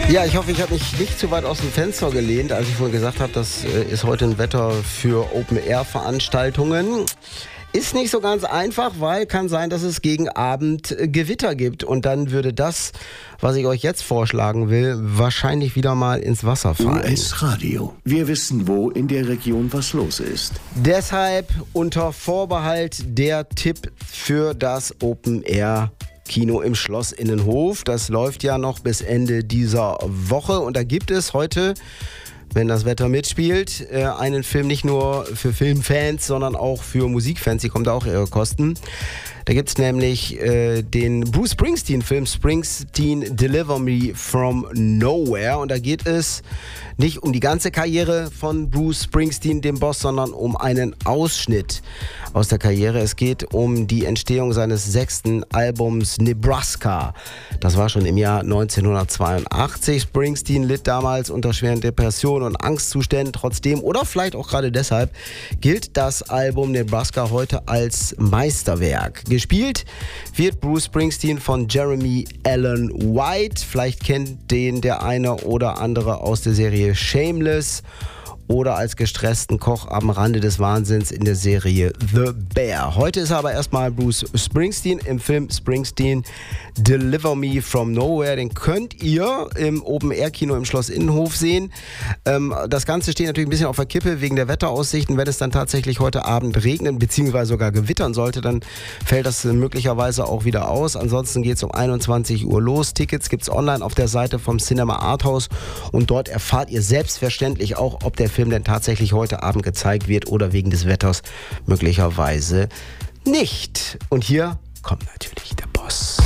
Ja, ich hoffe, ich habe mich nicht zu weit aus dem Fenster gelehnt, als ich vorhin gesagt habe, das ist heute ein Wetter für Open-Air-Veranstaltungen. Ist nicht so ganz einfach, weil kann sein, dass es gegen Abend Gewitter gibt. Und dann würde das, was ich euch jetzt vorschlagen will, wahrscheinlich wieder mal ins Wasser fallen. US-Radio. Wir wissen, wo in der Region was los ist. Deshalb unter Vorbehalt der Tipp für das Open-Air Kino im Schloss Innenhof. Das läuft ja noch bis Ende dieser Woche und da gibt es heute, wenn das Wetter mitspielt, einen Film nicht nur für Filmfans, sondern auch für Musikfans. Die kommen da auch ihre Kosten. Da gibt es nämlich den Bruce Springsteen-Film Springsteen Deliver Me From Nowhere. Und da geht es nicht um die ganze Karriere von Bruce Springsteen, dem Boss, sondern um einen Ausschnitt aus der Karriere. Es geht um die Entstehung seines 6. Albums Nebraska. Das war schon im Jahr 1982. Springsteen litt damals unter schweren Depressionen und Angstzuständen. Trotzdem oder vielleicht auch gerade deshalb gilt das Album Nebraska heute als Meisterwerk. Gespielt wird Bruce Springsteen von Jeremy Allen White. Vielleicht kennt den der eine oder andere aus der Serie Shameless oder als gestressten Koch am Rande des Wahnsinns in der Serie The Bear. Heute ist aber erstmal Bruce Springsteen im Film Springsteen Deliver Me From Nowhere. Den könnt ihr im Open-Air-Kino im Schloss Innenhof sehen. Das Ganze steht natürlich ein bisschen auf der Kippe wegen der Wetteraussichten. Wenn es dann tatsächlich heute Abend regnen bzw. sogar gewittern sollte, dann fällt das möglicherweise auch wieder aus. Ansonsten geht es um 21 Uhr los. Tickets gibt es online auf der Seite vom Cinema Arthouse und dort erfahrt ihr selbstverständlich auch, ob der Film denn tatsächlich heute Abend gezeigt wird oder wegen des Wetters möglicherweise nicht. Und hier kommt natürlich der Boss.